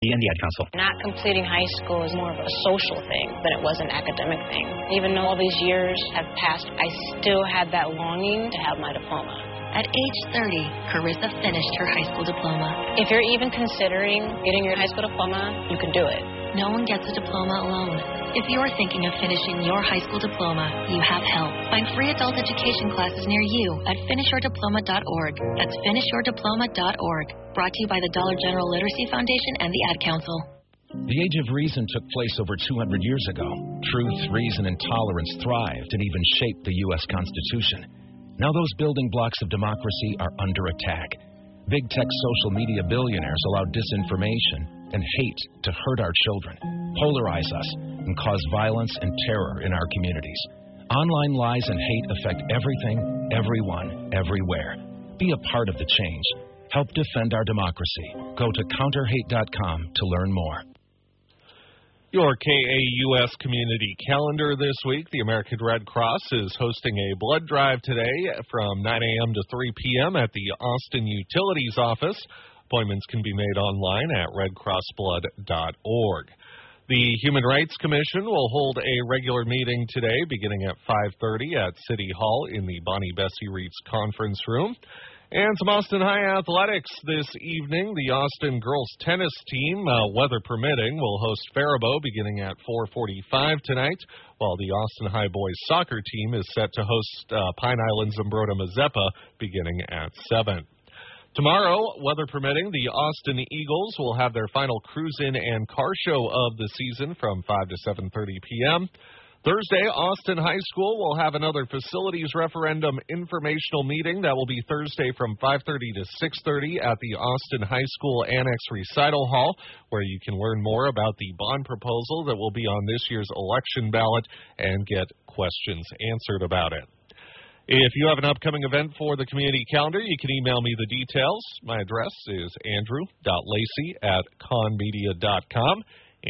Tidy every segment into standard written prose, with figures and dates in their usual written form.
and the Ad Council. Not completing high school is more of a social thing than it was an academic thing. Even though all these years have passed, I still had that longing to have my diploma. At age 30, Carissa finished her high school diploma. If you're even considering getting your high school diploma, you can do it. No one gets a diploma alone. If you're thinking of finishing your high school diploma, you have help. Find free adult education classes near you at finishyourdiploma.org. That's finishyourdiploma.org. Brought to you by the Dollar General Literacy Foundation and the Ad Council. The Age of Reason took place over 200 years ago. Truth, reason, and tolerance thrived and even shaped the U.S. Constitution. Now those building blocks of democracy are under attack. Big tech social media billionaires allow disinformation and hate to hurt our children, polarize us, and cause violence and terror in our communities. Online lies and hate affect everything, everyone, everywhere. Be a part of the change. Help defend our democracy. Go to counterhate.com to learn more. Your KAUS community calendar this week. The American Red Cross is hosting a blood drive today from 9 a.m. to 3 p.m. at the Austin Utilities office. Appointments can be made online at redcrossblood.org. The Human Rights Commission will hold a regular meeting today beginning at 5:30 at City Hall in the Bonnie Bessie Reitz conference room. And some Austin High athletics this evening. The Austin girls tennis team, weather permitting, will host Faribault beginning at 4:45 tonight, while the Austin High boys soccer team is set to host Pine Island Zumbrota Mazeppa beginning at 7. Tomorrow, weather permitting, the Austin Eagles will have their final cruise-in and car show of the season from 5 to 7:30 p.m. Thursday, Austin High School will have another facilities referendum informational meeting. That will be Thursday from 5:30 to 6:30 at the Austin High School Annex Recital Hall, where you can learn more about the bond proposal that will be on this year's election ballot and get questions answered about it. If you have an upcoming event for the community calendar, you can email me the details. My address is andrew.lacy@conmedia.com.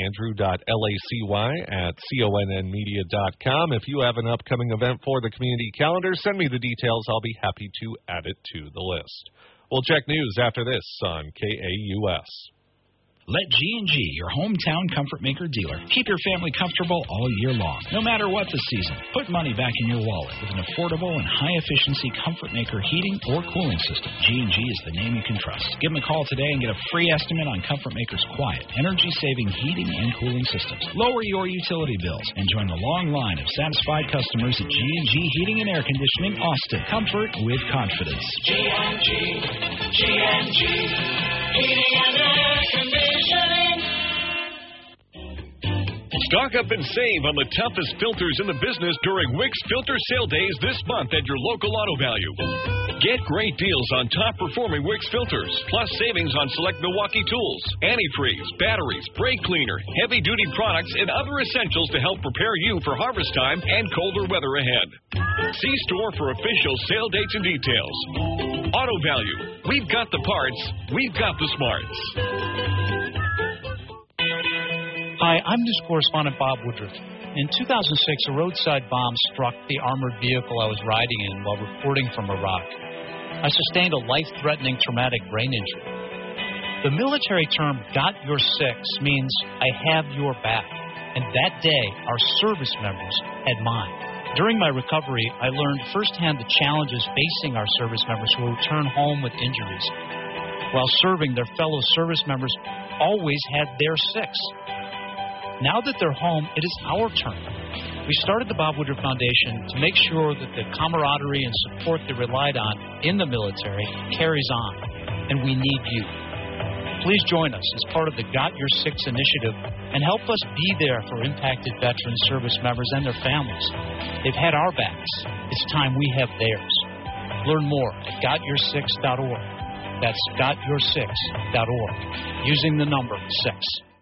andrew.lacy@connmedia.com. If you have an upcoming event for the community calendar, send me the details. I'll be happy to add it to the list. We'll check news after this on KAUS. Let G&G, your hometown Comfort Maker dealer, keep your family comfortable all year long, no matter what the season. Put money back in your wallet with an affordable and high-efficiency Comfort Maker heating or cooling system. G&G is the name you can trust. Give them a call today and get a free estimate on Comfort Maker's quiet, energy-saving heating and cooling systems. Lower your utility bills and join the long line of satisfied customers at G&G Heating and Air Conditioning, Austin. Comfort with confidence. G&G, Heating and Air Conditioning. Stock up and save on the toughest filters in the business during Wix Filter Sale Days this month at your local Auto Value. Get great deals on top-performing Wix filters, plus savings on select Milwaukee tools, antifreeze, batteries, brake cleaner, heavy-duty products, and other essentials to help prepare you for harvest time and colder weather ahead. See store for official sale dates and details. Auto Value. We've got the parts. We've got the smarts. Hi, I'm news correspondent Bob Woodruff. In 2006, a roadside bomb struck the armored vehicle I was riding in while reporting from Iraq. I sustained a life-threatening traumatic brain injury. The military term, got your six, means I have your back. And that day, our service members had mine. During my recovery, I learned firsthand the challenges facing our service members who return home with injuries. While serving, their fellow service members always had their six. Now that they're home, it is our turn. We started the Bob Woodruff Foundation to make sure that the camaraderie and support they relied on in the military carries on, and we need you. Please join us as part of the Got Your Six initiative and help us be there for impacted veteran service members and their families. They've had our backs. It's time we have theirs. Learn more at gotyoursix.org. That's gotyoursix.org, using the number 6.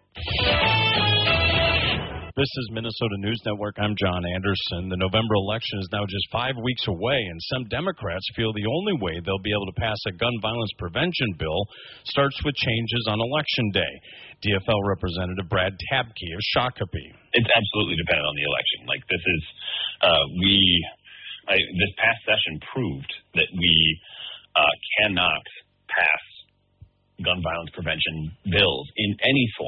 This is Minnesota News Network. I'm John Anderson. The November election is now just 5 weeks away, and some Democrats feel the only way they'll be able to pass a gun violence prevention bill starts with changes on Election Day. DFL Representative Brad Tabke of Shakopee. It's absolutely dependent on the election. Like, this is, this past session proved that we cannot pass gun violence prevention bills in any form